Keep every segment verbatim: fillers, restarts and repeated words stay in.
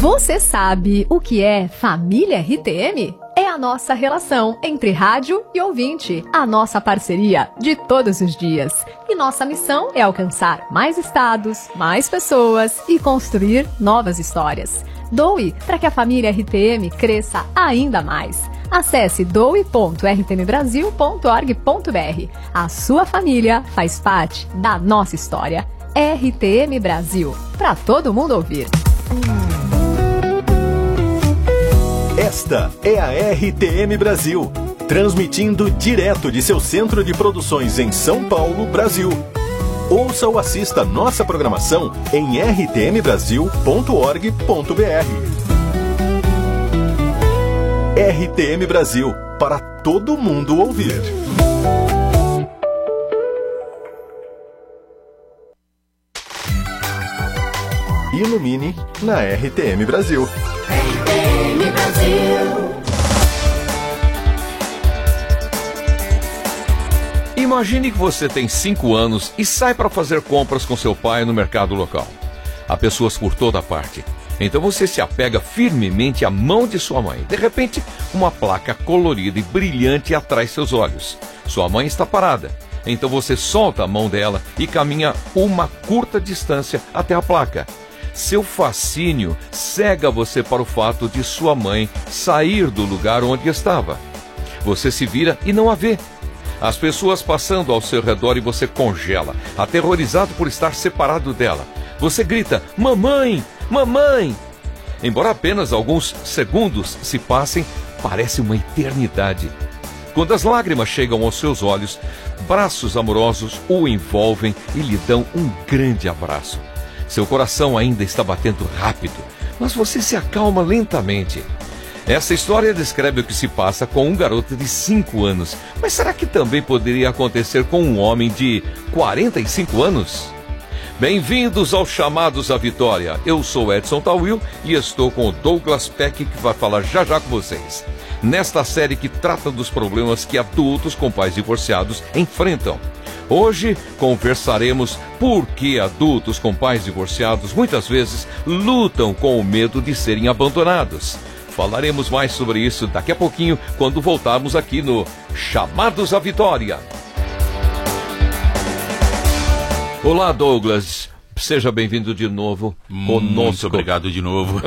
Você sabe o que é família R T M? É a nossa relação entre rádio e ouvinte, a nossa parceria de todos os dias. E nossa missão é alcançar mais estados, mais pessoas e construir novas histórias. Doe para que a família R T M cresça ainda mais. Acesse doe ponto r t m brasil ponto org ponto b r. A sua família faz parte da nossa história. R T M Brasil, para todo mundo ouvir. Esta é a R T M Brasil, transmitindo direto de seu centro de produções em São Paulo, Brasil. Ouça ou assista nossa programação em r t m brasil ponto org ponto b r. R T M Brasil, para todo mundo ouvir. Ilumine na R T M Brasil. R T M Brasil. Imagine que você tem cinco anos e sai para fazer compras com seu pai no mercado local. Há pessoas por toda parte. Então você se apega firmemente à mão de sua mãe. De repente, uma placa colorida e brilhante atrai seus olhos. Sua mãe está parada. Então você solta a mão dela e caminha uma curta distância até a placa. Seu fascínio cega você para o fato de sua mãe sair do lugar onde estava. Você se vira e não a vê. As pessoas passando ao seu redor e você congela, aterrorizado por estar separado dela. Você grita, mamãe, mamãe! Embora apenas alguns segundos se passem, parece uma eternidade. Quando as lágrimas chegam aos seus olhos, braços amorosos o envolvem e lhe dão um grande abraço. Seu coração ainda está batendo rápido, mas você se acalma lentamente. Essa história descreve o que se passa com um garoto de cinco anos. Mas será que também poderia acontecer com um homem de quarenta e cinco anos? Bem-vindos aos Chamados à Vitória. Eu sou Edson Tawil e estou com o Douglas Peck, que vai falar já já com vocês. Nesta série que trata dos problemas que adultos com pais divorciados enfrentam. Hoje conversaremos por que adultos com pais divorciados muitas vezes lutam com o medo de serem abandonados. Falaremos mais sobre isso daqui a pouquinho, quando voltarmos aqui no Chamados à Vitória. Olá, Douglas. Seja bem-vindo de novo conosco. Muito obrigado de novo.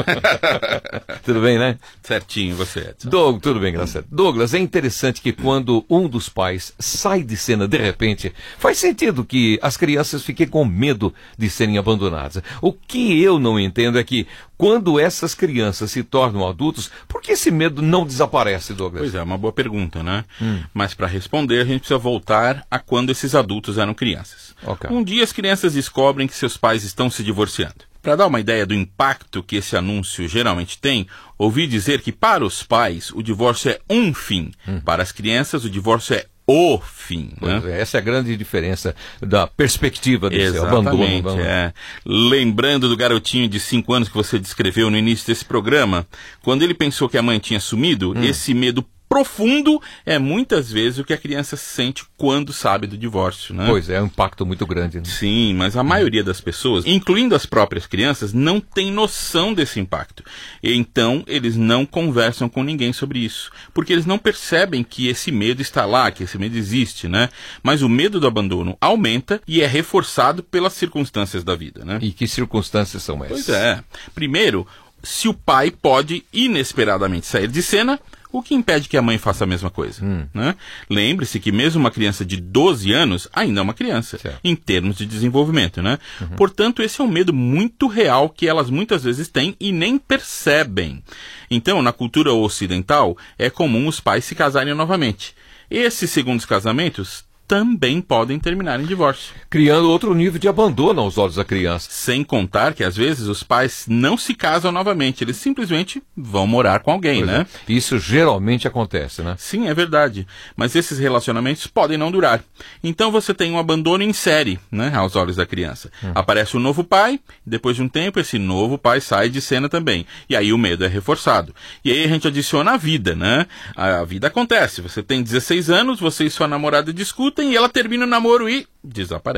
Tudo bem, né? Certinho, você, Edson. Doug, tudo bem, graças a Deus. Douglas, é interessante que quando um dos pais sai de cena de repente, faz sentido que as crianças fiquem com medo de serem abandonadas. O que eu não entendo é que quando essas crianças se tornam adultos, por que esse medo não desaparece, Douglas? Pois é, uma boa pergunta, né? Hum. Mas para responder, a gente precisa voltar a quando esses adultos eram crianças. Okay. Um dia as crianças descobrem que seus pais estão se divorciando. Para dar uma ideia do impacto que esse anúncio geralmente tem, ouvi dizer que para os pais o divórcio é um fim. Hum. Para as crianças o divórcio é o fim. Né? É, essa é a grande diferença da perspectiva desse Exatamente, abandono. É. Lembrando do garotinho de cinco anos que você descreveu no início desse programa, quando ele pensou que a mãe tinha sumido, hum. esse medo profundo é muitas vezes o que a criança sente quando sabe do divórcio, né? Pois é, é um impacto muito grande. Né? Sim, mas a maioria das pessoas, incluindo as próprias crianças, não tem noção desse impacto. E então, eles não conversam com ninguém sobre isso, porque eles não percebem que esse medo está lá, que esse medo existe, né? Mas o medo do abandono aumenta e é reforçado pelas circunstâncias da vida, né? E que circunstâncias são essas? Pois é. Primeiro, se o pai pode inesperadamente sair de cena, o que impede que a mãe faça a mesma coisa? Hum. Né? Lembre-se que mesmo uma criança de doze anos ainda é uma criança, certo, em termos de desenvolvimento. Né? Uhum. Portanto, esse é um medo muito real que elas muitas vezes têm e nem percebem. Então, na cultura ocidental, é comum os pais se casarem novamente. Esses segundos casamentos também podem terminar em divórcio. Criando outro nível de abandono aos olhos da criança. Sem contar que, às vezes, os pais não se casam novamente, eles simplesmente vão morar com alguém, Pois né? É. Isso geralmente acontece, né? Sim, é verdade. Mas esses relacionamentos podem não durar. Então você tem um abandono em série, né, aos olhos da criança. Hum. Aparece um novo pai, depois de um tempo esse novo pai sai de cena também. E aí o medo é reforçado. E aí a gente adiciona a vida, né? A vida acontece. Você tem dezesseis anos, você e sua namorada discutem e ela termina o namoro e desaparece.